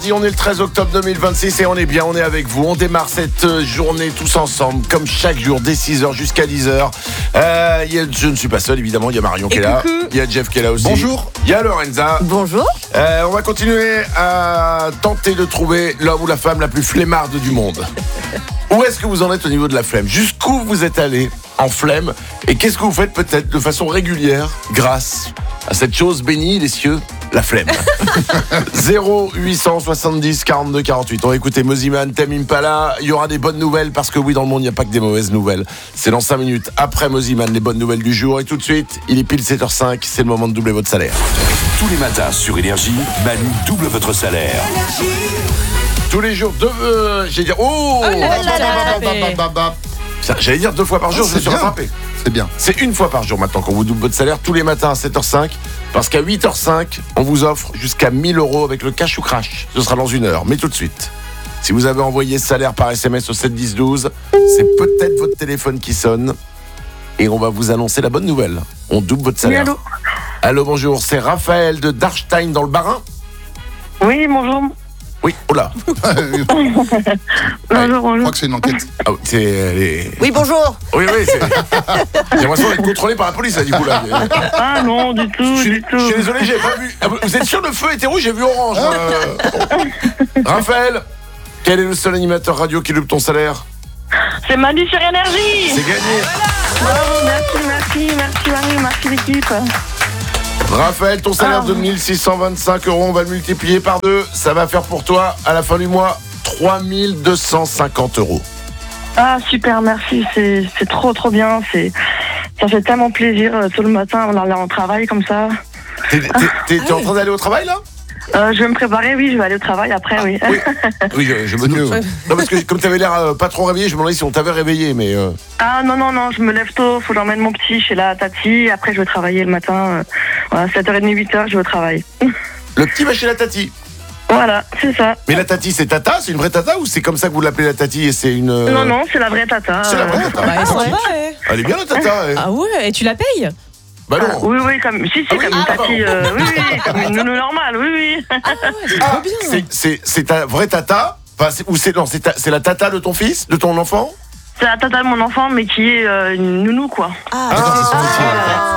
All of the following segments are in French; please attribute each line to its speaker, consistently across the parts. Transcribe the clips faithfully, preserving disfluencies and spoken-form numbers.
Speaker 1: On est le treize octobre deux mille vingt-six et on est bien, on est avec vous. On démarre cette journée tous ensemble, comme chaque jour, dès six heures jusqu'à dix heures. Euh, y a, je ne suis pas seul, évidemment. Il y a Marion qui est là. Il y a Jeff qui est là aussi.
Speaker 2: Bonjour.
Speaker 1: Il y a Lorenza.
Speaker 3: Bonjour.
Speaker 1: Euh, on va continuer à tenter de trouver l'homme ou la femme la plus flemmarde du monde. Où est-ce que vous en êtes au niveau de la flemme? Jusqu'où vous êtes allé en flemme? Et qu'est-ce que vous faites peut-être de façon régulière grâce à cette chose bénie des cieux, la flemme? zéro huit cent soixante-dix quarante-deux quarante-huit. On va écouter Mosiman, Tame Impala. Il y aura des bonnes nouvelles parce que oui, dans le monde, il n'y a pas que des mauvaises nouvelles. C'est dans cinq minutes après Mosiman, les bonnes nouvelles du jour. Et tout de suite, il est pile sept heures cinq. C'est le moment de doubler votre salaire.
Speaker 4: Tous les matins sur Énergie, Manu double votre salaire.
Speaker 1: Tous les jours, deux. Euh, j'allais dire. Oh,
Speaker 3: Oh là là là là.
Speaker 2: Bah, bah, bah, bah.
Speaker 1: Ça, j'allais dire deux fois par jour,
Speaker 2: Ah,
Speaker 1: je me
Speaker 2: c'est
Speaker 1: suis
Speaker 2: bien.
Speaker 1: rattrapé.
Speaker 2: C'est bien.
Speaker 1: C'est une fois par jour maintenant qu'on vous double votre salaire, tous les matins à sept heures cinq. Parce qu'à huit heures cinq, on vous offre jusqu'à mille euros avec le cash ou crash. Ce sera dans une heure. Mais tout de suite, si vous avez envoyé ce salaire par S M S au sept dix douze, c'est peut-être votre téléphone qui sonne. Et on va vous annoncer la bonne nouvelle. On double votre salaire.
Speaker 5: Oui, allô.
Speaker 1: Allô, bonjour. C'est Raphaël de Darstein dans le Bas-Rhin.
Speaker 5: Oui, bonjour.
Speaker 1: Oui, oh là.
Speaker 2: Je
Speaker 5: Bonjour,
Speaker 2: crois
Speaker 5: bonjour.
Speaker 2: que c'est une enquête.
Speaker 1: Ah, c'est, les-
Speaker 3: Oui, bonjour.
Speaker 1: Oui, oui, c'est. J'ai l'impression d'être contrôlé par la police, là, du coup, là.
Speaker 5: Ah non, du tout,
Speaker 1: Je suis,
Speaker 5: du tout.
Speaker 1: je suis désolé, j'ai pas vu. Ah, vous êtes sûr le feu était rouge? J'ai vu orange. Euh, bon. Raphaël, quel est le seul animateur radio qui loupe ton salaire?
Speaker 5: C'est Manu sur Énergie.
Speaker 1: C'est gagné.
Speaker 5: Bravo, merci, merci, merci Manu, merci l'équipe.
Speaker 1: Raphaël, ton salaire
Speaker 5: Ah.
Speaker 1: de mille six cent vingt-cinq euros, on va le multiplier par deux. Ça va faire pour toi, à la fin du mois, trois mille deux cent cinquante euros.
Speaker 5: Ah super, merci, c'est c'est trop trop bien. C'est ça fait tellement plaisir euh, tout le matin, on aller en travail comme ça.
Speaker 1: T'es, t'es- t'es- t'es en train d'aller au travail, là?
Speaker 5: Euh, je vais me préparer, oui, je vais aller au travail après, oui.
Speaker 1: Oui, oui je, je me
Speaker 2: C'est
Speaker 1: doute.
Speaker 2: mieux, ouais.
Speaker 1: Non, parce que comme t'avais l'air euh, pas trop réveillé, je me demandais si on t'avait réveillé, mais... euh,
Speaker 5: Ah non, non, non, je me lève tôt, faut que j'emmène mon petit chez la tati, après je vais travailler le matin. euh, Voilà, sept heures trente, huit heures, je vais au travail.
Speaker 1: Le petit va chez la tati.
Speaker 5: Voilà, c'est ça.
Speaker 1: Mais la tati, c'est tata? C'est une vraie tata ou c'est comme ça que vous l'appelez la tati et c'est une... euh,
Speaker 5: Non, non, c'est la vraie tata.
Speaker 1: C'est la vraie
Speaker 5: euh,
Speaker 1: tata.
Speaker 3: Bah,
Speaker 1: Ah,
Speaker 3: sympa,
Speaker 1: ouais.
Speaker 3: ouais.
Speaker 1: Elle est bien, la tata, elle.
Speaker 3: Ah ouais, et tu la payes?
Speaker 1: Bah
Speaker 5: Ah,
Speaker 1: non.
Speaker 5: oui, oui, comme, si, si,
Speaker 1: Ah oui,
Speaker 5: comme une
Speaker 1: ah,
Speaker 5: tati, euh, oui, oui, comme une nounou normale, oui, oui.
Speaker 3: Ah ouais, c'est
Speaker 1: Ah,
Speaker 3: trop bien.
Speaker 1: c'est, c'est, c'est ta vraie tata? Enfin, c'est, ou c'est, non, c'est, ta- c'est la tata de ton fils? De ton enfant?
Speaker 5: C'est la tata de mon enfant, mais qui est euh, une nounou, quoi.
Speaker 3: Ah,
Speaker 2: D'accord, c'est son
Speaker 3: ah,
Speaker 2: métier.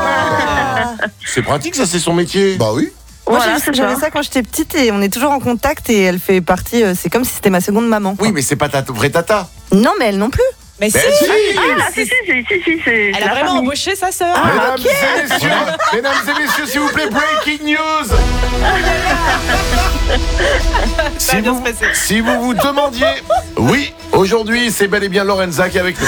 Speaker 3: ah.
Speaker 1: C'est pratique, ça, c'est son métier.
Speaker 2: Bah oui.
Speaker 3: Moi,
Speaker 5: Voilà,
Speaker 3: j'ai-
Speaker 5: c'est
Speaker 3: j'avais
Speaker 5: ça.
Speaker 3: ça quand j'étais petite et on est toujours en contact et elle fait partie, euh, c'est comme si c'était ma seconde maman.
Speaker 1: Oui, mais c'est pas ta t- vraie tata.
Speaker 3: Non, mais elle non plus.
Speaker 6: Mais si,
Speaker 1: Ben si.
Speaker 5: Ah, si, si, si, si, si, c'est
Speaker 6: elle
Speaker 5: c'est
Speaker 6: a
Speaker 5: la
Speaker 6: vraiment
Speaker 5: famille.
Speaker 6: embauché sa sœur.
Speaker 1: Mesdames et messieurs, mesdames et messieurs, s'il vous plaît, breaking news.
Speaker 6: Ça
Speaker 1: Si
Speaker 6: va bien
Speaker 1: vous,
Speaker 6: se passer.
Speaker 1: si vous vous demandiez, oui, aujourd'hui, c'est bel et bien Lorenza qui est avec nous.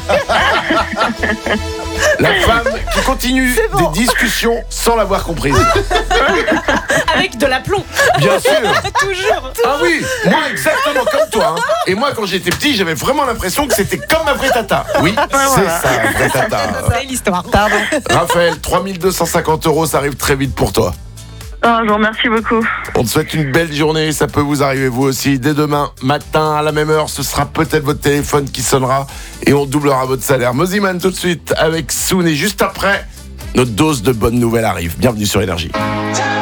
Speaker 1: La femme qui continue
Speaker 3: bon.
Speaker 1: des discussions sans l'avoir comprise.
Speaker 6: Avec de l'aplomb.
Speaker 1: Bien sûr.
Speaker 6: Toujours.
Speaker 1: Ah oui, moi exactement comme toi. hein. Et moi quand j'étais petit, j'avais vraiment l'impression que c'était comme ma vraie tata. Oui, c'est
Speaker 5: voilà.
Speaker 1: ça, ma vraie tata.
Speaker 6: C'est l'histoire.
Speaker 3: Pardon.
Speaker 1: Raphaël, trois mille deux cent cinquante euros, ça arrive très vite pour toi.
Speaker 5: Ah, je vous remercie beaucoup.
Speaker 1: On te souhaite une belle journée, ça peut vous arriver vous aussi. Dès demain matin à la même heure, ce sera peut-être votre téléphone qui sonnera et on doublera votre salaire. Mosiman tout de suite avec Soon et juste après, notre dose de bonnes nouvelles arrive. Bienvenue sur Énergie.